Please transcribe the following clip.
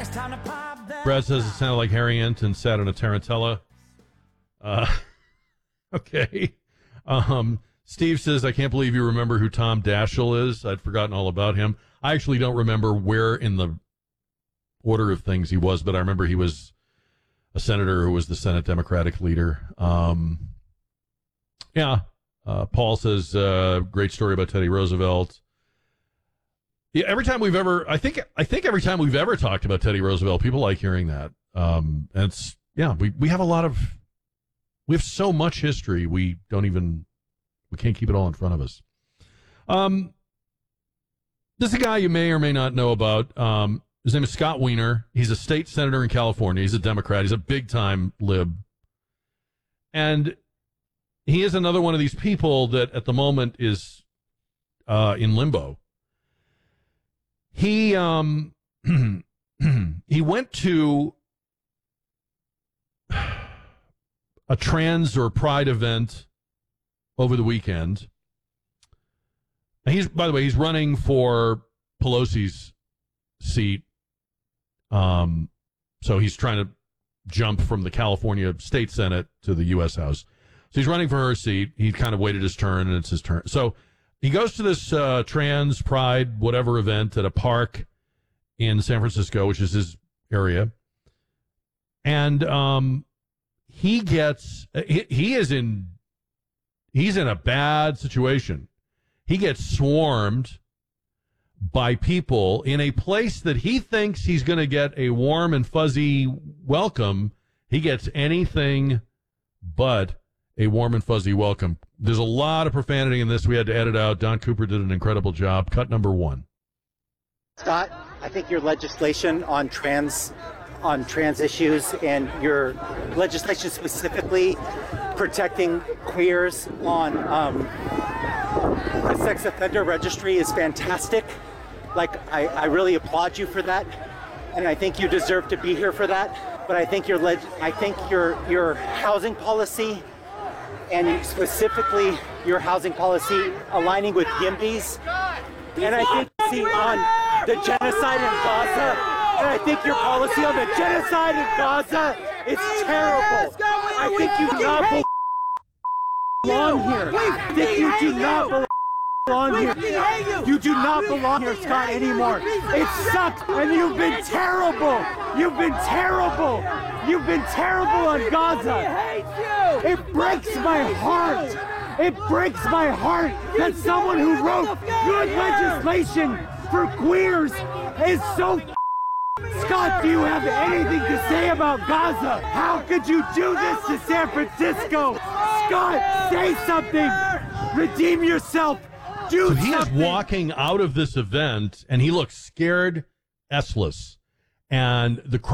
Brad says it sounded like Harry Enton sat on a Tarantella. Okay. Steve says, I can't believe you remember who Tom Daschle is. I'd forgotten all about him. I actually don't remember where in the order of things he was, but I remember he was a senator who was the Senate Democratic leader. Paul says, great story about Teddy Roosevelt. Yeah, every time we've ever, I think every time we've ever talked about Teddy Roosevelt, people like hearing that. And it's, we have we have so much history, we can't keep it all in front of us. This is a guy you may or may not know about. His name is Scott Wiener. He's a state senator in California. He's a Democrat. He's a big-time lib. And he is another one of these people that at the moment is in limbo. He he went to a trans or pride event over the weekend. And by the way, he's running for Pelosi's seat. So he's trying to jump from the California State Senate to the U.S. House. So he's running for her seat. He kind of waited his turn, and it's his turn. So he goes to this trans pride whatever event at a park in San Francisco, which is his area. And he's in a bad situation. He gets swarmed by people in a place that he thinks he's going to get a warm and fuzzy welcome. He gets anything but a warm and fuzzy welcome. There's a lot of profanity in this. We had to edit out. Don Cooper did an incredible job. Cut number 1. Scott, I think your legislation on trans issues and your legislation specifically protecting queers on the sex offender registry is fantastic. I really applaud you for that, and I think you deserve to be here for that. But I think your housing policy, and specifically your housing policy aligning with YIMBYs, and I think on the genocide in Gaza, and I think your policy on the genocide in Gaza is terrible. I think you do not belong here. I think you do not belong here. You do not belong here, Scott, anymore. It sucks, and you've been terrible. You've been terrible. You've been terrible on Gaza. It breaks my heart. It breaks my heart that someone who wrote good legislation for queers is so. Scott, do you have anything to say about Gaza? How could you do this to San Francisco? Scott, say something. Redeem yourself. Do something. He is walking out of this event, and he looks scared, S-less. And the crowd